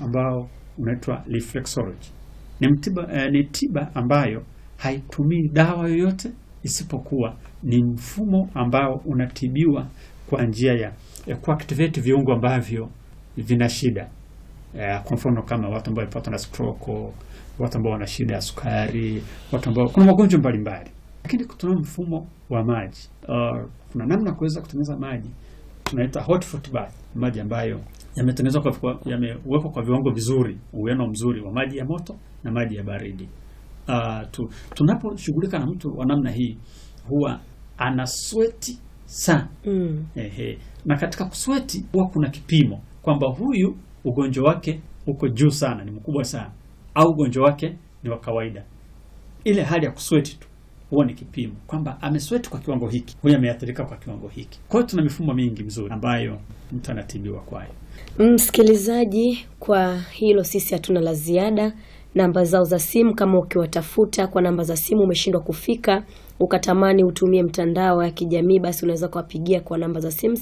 ambao unaitwa reflexology. Ni tiba ambayo haitumii dawa yoyote, isipokuwa ni mfumo ambao unatibiwa kwa njia ya kuactivate viungo ambavyo vina shida. Kwa mfano kama watu ambao wanapata na stroke, watu ambao wana shida ya sukari, watu ambao kuna magonjwa mbalimbali. Lakini kuna mfumo wa maji. Kuna namna kuweza kutengeneza maji tunaita hot foot bath, maji ambayo yamewekwa kwa viwango vizuri, uwiano mzuri wa maji ya moto na maji ya baridi. Tunaposhughulika na mtu wa namna hii, huwa ana sweat sana. Na katika kusweti huwa kuna kipimo kwamba huyu ugonjwa wake uko juu sana, ni mkubwa sana, au ugonjwa wake ni wa kawaida. Ile hali ya kusweti tu huwa ni kipimo kwamba amesweti kwa kiwango hiki, huyu ameathirika kwa kiwango hiki. Kwa hiyo tuna mifumo mingi mizuri ambayo mtu anatibiwa kwayo. Msikilizaji, kwa hilo sisi hatuna la ziada. Namba zao za simu, kama ukiwatafuta kwa namba za simu umeshindwa kufika, ukatamani utumie mtandao wa kijamii, basi unaweza kuwapigia kwa namba za simu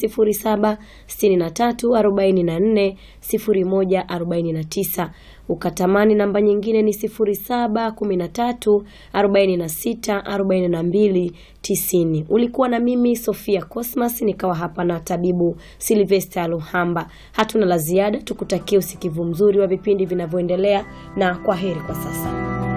0763440149. Ukatamani namba nyingine ni 0713464290. Ulikuwa na mimi Sofia Cosmas, nikawa hapa na tabibu Sylvester Luhamba. Hatuna la ziada, tukutakie usikivu mzuri wa vipindi vinavyoendelea, na kwaheri kwa sasa.